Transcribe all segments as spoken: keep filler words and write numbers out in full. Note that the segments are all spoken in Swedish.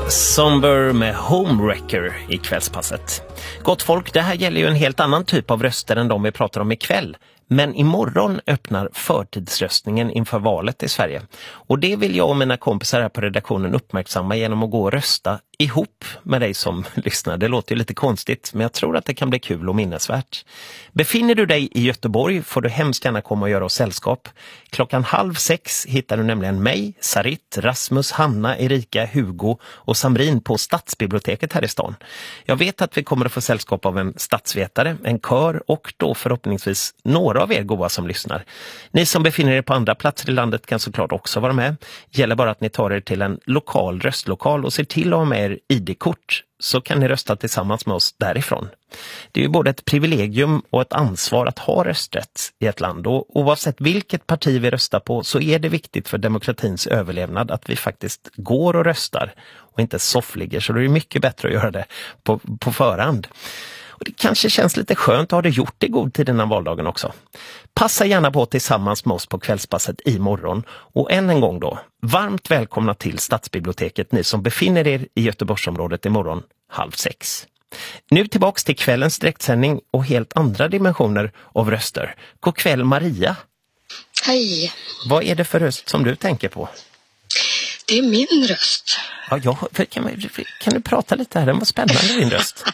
Somber med Homewrecker i kvällspasset. Gott folk, det här gäller ju en helt annan typ av röster än de vi pratar om ikväll. Men imorgon öppnar förtidsröstningen inför valet i Sverige. Och det vill jag och mina kompisar här på redaktionen uppmärksamma genom att gå och rösta ihop med dig som lyssnar. Det låter ju lite konstigt, men jag tror att det kan bli kul och minnesvärt. Befinner du dig i Göteborg får du hemskt gärna komma och göra oss sällskap. Klockan halv sex hittar du nämligen mig, Sarit, Rasmus, Hanna, Erika, Hugo och Samrin på Stadsbiblioteket här i stan. Jag vet att vi kommer att få sällskap av en stadsvetare, en kör och då förhoppningsvis några av er goa som lyssnar. Ni som befinner er på andra platser i landet kan såklart också vara med. Gäller bara att ni tar er till en lokal röstlokal och ser till att ha med er I D-kort, så kan ni rösta tillsammans med oss därifrån. Det är ju både ett privilegium och ett ansvar att ha rösträtt i ett land, och oavsett vilket parti vi röstar på så är det viktigt för demokratins överlevnad att vi faktiskt går och röstar och inte soffligger, så det är mycket bättre att göra det på, på förhand. Och det kanske känns lite skönt att ha det gjort i god tid innan valdagen också. Passa gärna på tillsammans med oss på kvällspasset imorgon. Och än en gång då, varmt välkomna till Stadsbiblioteket ni som befinner er i Göteborgsområdet imorgon halv sex. Nu tillbaks till kvällens direktsändning och helt andra dimensioner av röster. God kväll Maria. Hej. Vad är det för röst som du tänker på? Det är min röst. Ja, ja kan, kan du prata lite här? Den var spännande din röst.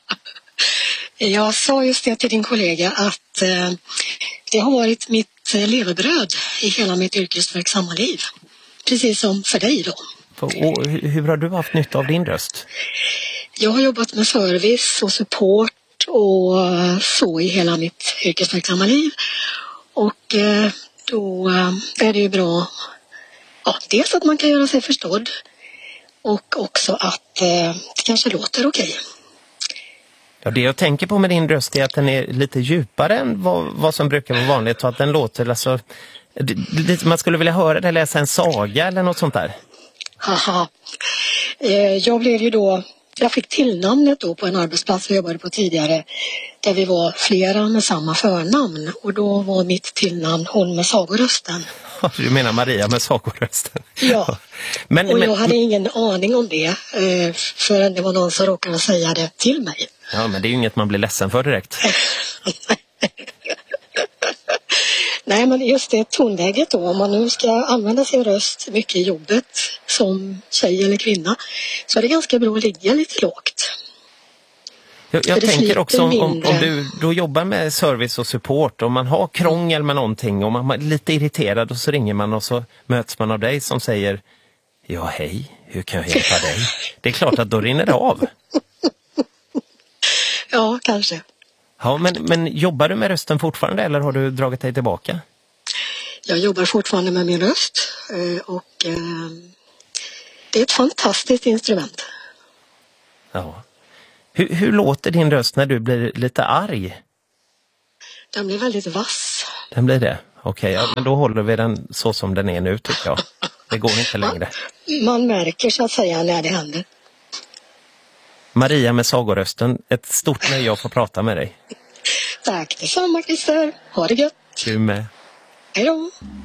Jag sa just det till din kollega att eh, det har varit mitt eh, levebröd i hela mitt yrkesverksamma liv. Precis som för dig då. Och hur har du haft nytta av din röst? Jag har jobbat med service och support och så i hela mitt yrkesverksamma liv. Och eh, då eh, är det ju bra, ja, dels att man kan göra sig förstådd och också att eh, det kanske låter okej. Ja, det jag tänker på med din röst är att den är lite djupare än vad, vad som brukar vara vanligt, och att den låter alltså, det, det, man skulle vilja höra det, läsa en saga eller något sånt där. Haha. Eh, jag blev ju då, jag fick tillnamnet då på en arbetsplats jag jobbade på tidigare där vi var flera med samma förnamn, och då var mitt tillnamn hon med sagorösten. Du menar Maria med sagorösten? Ja, men, och men, jag hade ingen aning om det eh, förrän det var någon som råkade säga det till mig. Ja, men det är ju inget man blir ledsen för direkt. Nej, men just det tonläget då, om man nu ska använda sin röst mycket i jobbet som tjej eller kvinna, så är det ganska bra att ligga lite lågt. Jag, jag tänker också om, om, om du då jobbar med service och support och man har krångel med någonting och man är lite irriterad, och så ringer man och så möts man av dig som säger: ja hej, hur kan jag hjälpa dig? Det är klart att då rinner det av. Ja, kanske. Ja, men, men jobbar du med rösten fortfarande eller har du dragit dig tillbaka? Jag jobbar fortfarande med min röst och det är ett fantastiskt instrument. Ja. Hur, hur låter din röst när du blir lite arg? Den blir väldigt vass. Den blir det? Okej, okay, ja, men då håller vi den så som den är nu tycker jag. Det går inte längre. Man, man märker så att säga när det händer. Maria med sagorösten, ett stort nöje att få prata med dig. Tack detsamma Christer, ha det gött. Du med. Hej då.